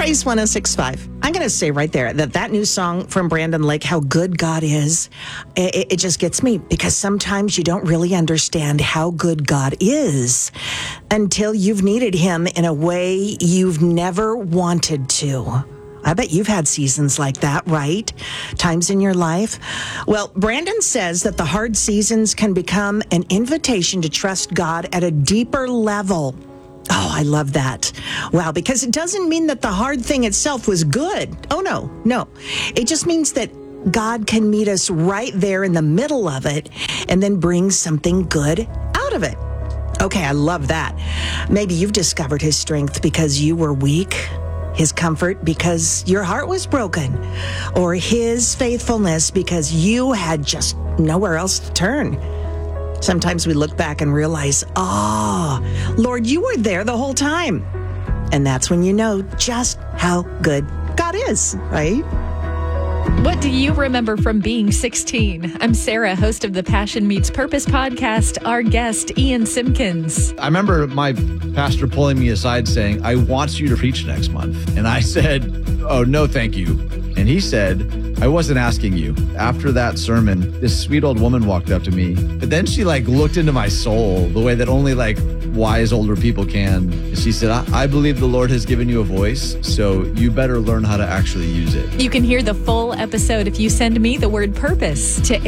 Praise 106.5. I'm going to say right there that new song from Brandon Lake, How Good God Is, it just gets me because sometimes you don't really understand how good God is until you've needed him in a way you've never wanted to. I bet you've had seasons like that, right? Times in your life. Well, Brandon says that the hard seasons can become an invitation to trust God at a deeper level. Oh, I love that. Wow, because it doesn't mean that the hard thing itself was good. Oh, no. It just means that God can meet us right there in the middle of it and then bring something good out of it. Okay, I love that. Maybe you've discovered his strength because you were weak, his comfort because your heart was broken, or his faithfulness because you had just nowhere else to turn. Sometimes we look back and realize, Lord, you were there the whole time. And that's when you know just how good God is, right? What do you remember from being 16? I'm Sarah, host of the Passion Meets Purpose podcast. Our guest, Ian Simpkins. I remember my pastor pulling me aside saying, I want you to preach next month. And I said, oh, no, thank you. And he said, I wasn't asking you. After that sermon, this sweet old woman walked up to me, but then she looked into my soul the way that only wise older people can. She said, I believe the Lord has given you a voice, so you better learn how to actually use it. You can hear the full episode if you send me the word purpose to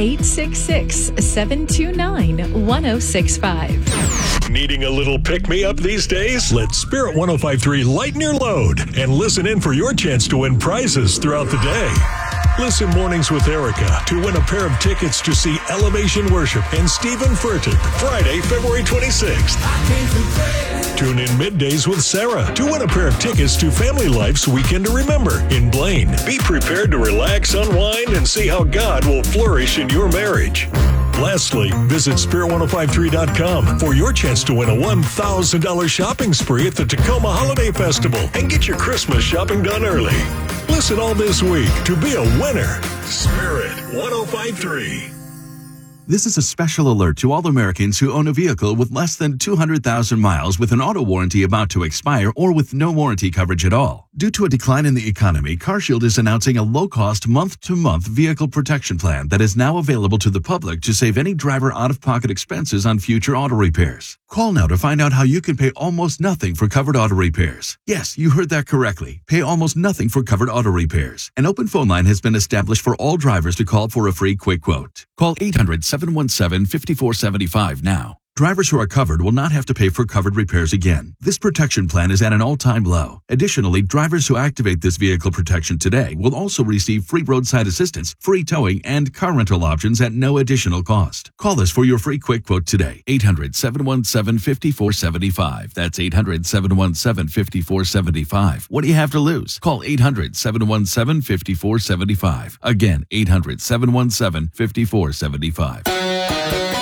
866-729-1065. Needing a little pick-me-up these days? Let Spirit 105.3 lighten your load and listen in for your chance to win prizes throughout the day. Listen mornings with Erica to win a pair of tickets to see Elevation Worship and Stephen Furtick Friday, February 26th. Tune in middays with Sarah to win a pair of tickets to Family Life's Weekend to Remember in Blaine. Be prepared to relax, unwind, and see how God will flourish in your marriage. Lastly, visit Spirit1053.com for your chance to win a $1,000 shopping spree at the Tacoma Holiday Festival and get your Christmas shopping done early. Listen all this week to be a winner. Spirit 105.3. This is a special alert to all Americans who own a vehicle with less than 200,000 miles with an auto warranty about to expire or with no warranty coverage at all. Due to a decline in the economy, CarShield is announcing a low-cost month-to-month vehicle protection plan that is now available to the public to save any driver out-of-pocket expenses on future auto repairs. Call now to find out how you can pay almost nothing for covered auto repairs. Yes, you heard that correctly. Pay almost nothing for covered auto repairs. An open phone line has been established for all drivers to call for a free quick quote. Call 800-717-5475 now. Drivers who are covered will not have to pay for covered repairs again. This protection plan is at an all-time low. Additionally, drivers who activate this vehicle protection today will also receive free roadside assistance, free towing, and car rental options at no additional cost. Call us for your free quick quote today. 800-717-5475. That's 800-717-5475. What do you have to lose? Call 800-717-5475. Again, 800-717-5475.